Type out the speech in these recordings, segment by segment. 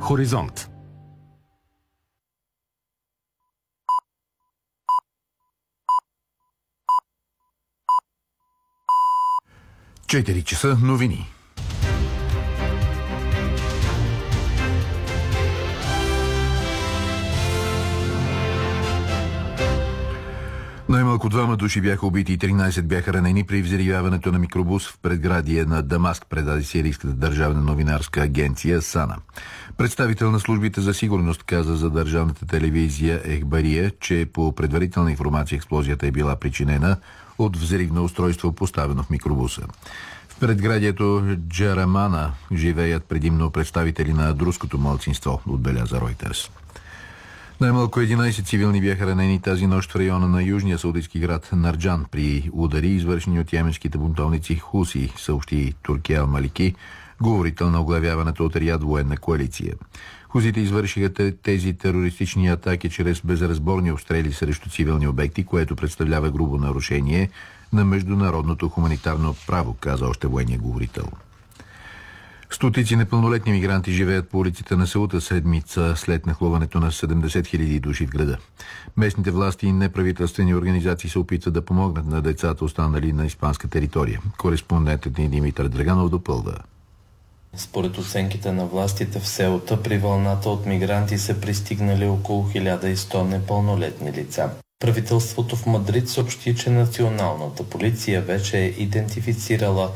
Хоризонт. Четири часа новини. Най-малко 2 души бяха убити и 13 бяха ранени при взривяването на микробус в предградие на Дамаск, предаде сирийската държавна новинарска агенция САНА. Представител на службите за сигурност каза за държавната телевизия Ехбария, че по предварителна информация експлозията е била причинена от взривно устройство, поставено в микробуса. В предградието Джарамана живеят предимно представители на друзкото малцинство, отбеляза Ройтерс. Най-малко 11 цивилни бяха ранени тази нощ в района на южния саудитски град Нарджан при удари, извършени от йеменските бунтовници Хуси, съобщи Турки Ал-Малики, говорител на оглавяването от Риад военна коалиция. Хусите извършиха тези терористични атаки чрез безразборни обстрели срещу цивилни обекти, което представлява грубо нарушение на международното хуманитарно право, каза още военния говорител. Стотици непълнолетни мигранти живеят по улиците на Сеута седмица след нахлуването на 70 000 души в града. Местните власти и неправителствени организации се опитват да помогнат на децата, останали на испанска територия. Кореспондентът ни Димитър Драганов допълва. Според оценките на властите в Сеута, при вълната от мигранти са пристигнали около 1100 непълнолетни лица. Правителството в Мадрид съобщи, че националната полиция вече е идентифицирала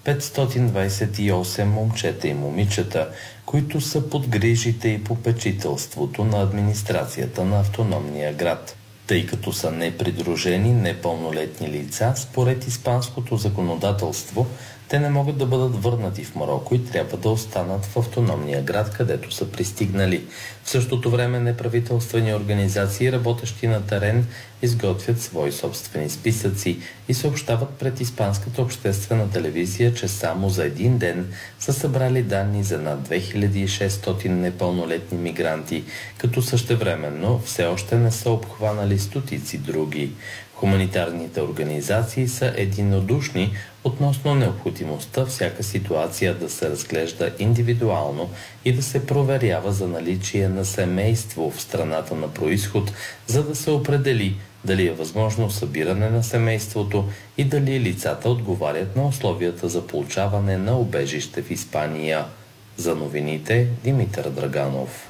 528 момчета и момичета, които са под грижите и попечителството на администрацията на автономния град. Тъй като са непридружени непълнолетни лица, според испанското законодателство, те не могат да бъдат върнати в Мароко и трябва да останат в автономния град, където са пристигнали. В същото време неправителствени организации, работещи на терен, изготвят свои собствени списъци и съобщават пред испанската обществена телевизия, че само за един ден са събрали данни за над 2600 непълнолетни мигранти, като същевременно все още не са обхванали стотици други. Хуманитарните организации са единодушни относно необходимостта всяка ситуация да се разглежда индивидуално и да се проверява за наличие на семейство в страната на произход, за да се определи дали е възможно събиране на семейството и дали лицата отговарят на условията за получаване на убежище в Испания. За новините Димитър Драганов.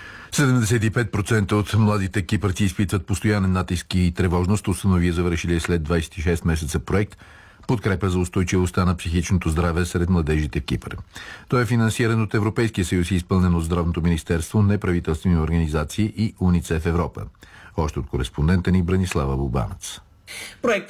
75% от младите кипърци изпитват постоянен натиск и тревожност, установи завършили след 26 месеца проект подкрепа за устойчивостта на психичното здраве сред младежите в Кипър. Той е финансиран от Европейския съюз и изпълнен от Здравното министерство, неправителствени организации и УНИЦЕФ Европа. Още от кореспондента ни Бранислава Бубанец.